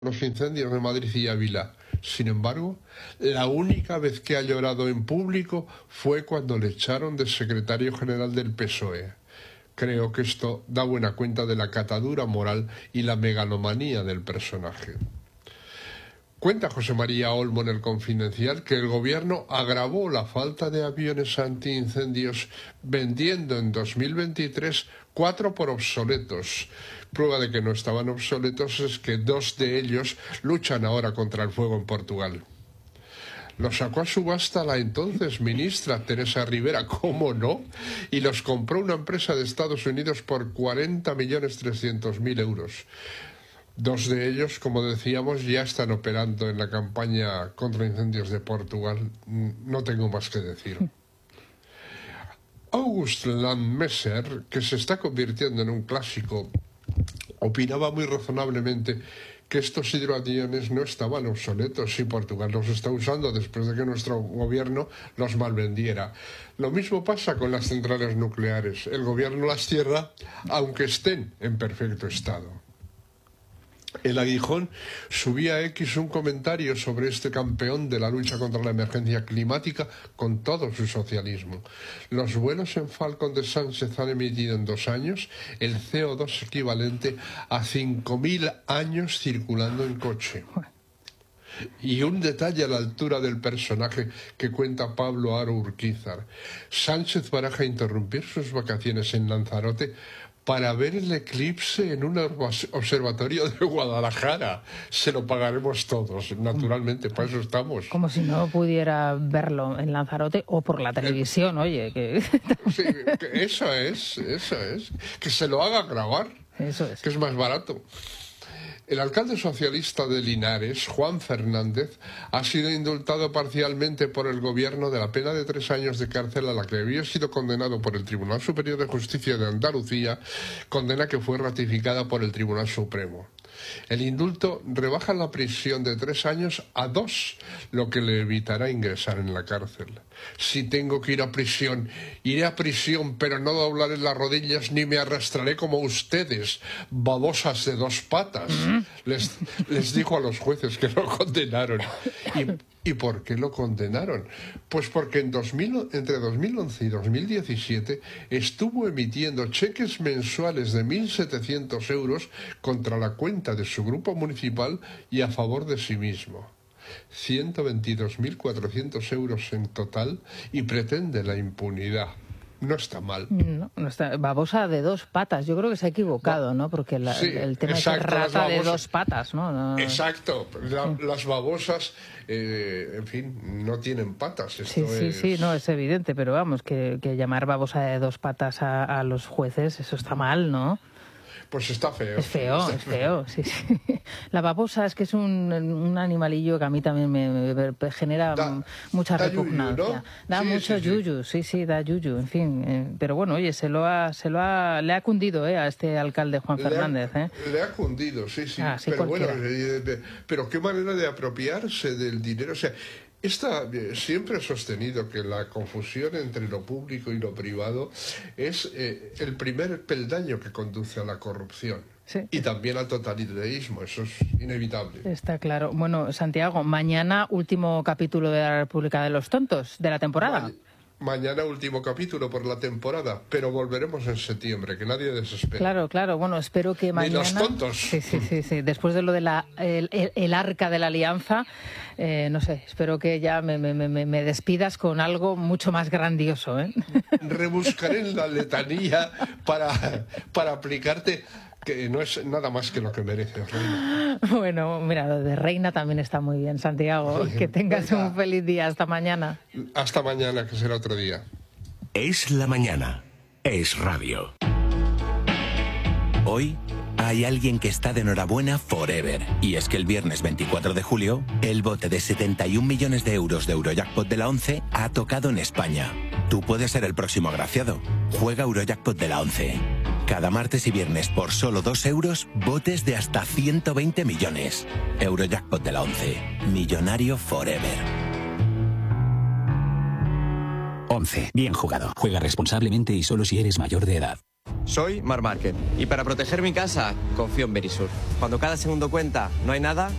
los incendios de Madrid y Ávila. Sin embargo, la única vez que ha llorado en público fue cuando le echaron de secretario general del PSOE. Creo que esto da buena cuenta de la catadura moral y la megalomanía del personaje. Cuenta José María Olmo en El Confidencial que el gobierno agravó la falta de aviones antiincendios vendiendo en 2023 4 por obsoletos. Prueba de que no estaban obsoletos es que 2 de ellos luchan ahora contra el fuego en Portugal. Los sacó a subasta la entonces ministra Teresa Rivera, ¿cómo no? Y los compró una empresa de Estados Unidos por 40.300.000 euros. 2 de ellos, como decíamos, ya están operando en la campaña contra incendios de Portugal. No tengo más que decir. August Landmesser, que se está convirtiendo en un clásico, opinaba muy razonablemente que estos hidroaviones no estaban obsoletos y Portugal los está usando después de que nuestro gobierno los malvendiera. Lo mismo pasa con las centrales nucleares. El gobierno las cierra aunque estén en perfecto estado. El Aguijón subía a X un comentario sobre este campeón de la lucha contra la emergencia climática con todo su socialismo. Los vuelos en Falcon de Sánchez han emitido en 2 años el CO2 equivalente a 5.000 años circulando en coche. Y un detalle a la altura del personaje que cuenta Pablo Aro Urquizar. Sánchez baraja interrumpir sus vacaciones en Lanzarote para ver el eclipse en un observatorio de Guadalajara. Se lo pagaremos todos, naturalmente, para eso estamos. Como si no pudiera verlo en Lanzarote o por la televisión, oye. Que... Sí, eso es. Que se lo haga grabar, eso es. Que es más barato. El alcalde socialista de Linares, Juan Fernández, ha sido indultado parcialmente por el gobierno de la pena de 3 años de cárcel a la que había sido condenado por el Tribunal Superior de Justicia de Andalucía, condena que fue ratificada por el Tribunal Supremo. El indulto rebaja la prisión de 3 años a 2, lo que le evitará ingresar en la cárcel. Si tengo que ir a prisión, iré a prisión, pero no doblaré las rodillas ni me arrastraré como ustedes, babosas de 2 patas, les dijo a los jueces que lo condenaron. ¿Y por qué lo condenaron? Pues porque entre 2011 y 2017 estuvo emitiendo cheques mensuales de 1.700 euros contra la cuenta de su grupo municipal y a favor de sí mismo. 122.400 euros en total y pretende la impunidad. No está mal. No está. Babosa de 2 patas. Yo creo que se ha equivocado, ¿no? Porque el tema es rata de 2 patas, ¿no? Exacto. Las babosas, en fin, no tienen patas. Sí, no, es evidente. Pero vamos, que llamar babosa de 2 patas a los jueces, eso está mal, ¿no? Pues está feo. Es feo, sí. La babosa es que es un animalillo que a mí también me genera mucha repugnancia. ¿No? Da mucho yuyu, sí, da yuyu, en fin. Pero bueno, oye, le ha cundido a este alcalde Juan Fernández. Le ha cundido, sí. Pero cualquiera. Bueno, pero qué manera de apropiarse del dinero. O sea, siempre he sostenido que la confusión entre lo público y lo privado es el primer peldaño que conduce a la corrupción. Sí. Y también al totalitarismo, eso es inevitable. Está claro. Bueno, Santiago, mañana último capítulo de la República de los Tontos de la temporada. Mañana último capítulo por la temporada, pero volveremos en septiembre, que nadie desespera. Claro. Bueno, espero que mañana... Ni los tontos. Sí. Después de lo de el arca de la alianza, no sé, espero que ya me despidas con algo mucho más grandioso, ¿eh? Rebuscaré en la letanía para aplicarte... que no es nada más que lo que merece, Reina. Bueno, mira, lo de Reina también está muy bien, Santiago. Que tengas un feliz día. Hasta mañana. Hasta mañana, que será otro día. Es la mañana. Es radio. Hoy hay alguien que está de enhorabuena forever. Y es que el viernes 24 de julio, el bote de 71 millones de euros de Eurojackpot de la 11 ha tocado en España. Tú puedes ser el próximo agraciado. Juega Eurojackpot de la 11. Cada martes y viernes por solo 2 euros, botes de hasta 120 millones. Eurojackpot de la 11. Millonario forever. 11. Bien jugado. Juega responsablemente y solo si eres mayor de edad. Soy Mar Márquez y para proteger mi casa confío en Verisur. Cuando cada segundo cuenta, no hay nada,